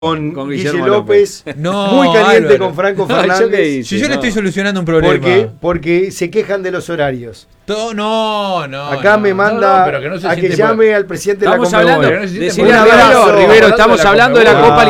con Con Guille Guillermo López, No, muy caliente Álvaro. con Franco No, ¿yo qué Fernández. hice? Si yo le No. estoy solucionando un problema. Porque se quejan de los horarios. No. Acá me manda pero que no se a que siente llame al presidente de la Estamos Conmebol. hablando, Pero no se siente decirle Un a abrazo. Rivero, estamos hablando de la Copa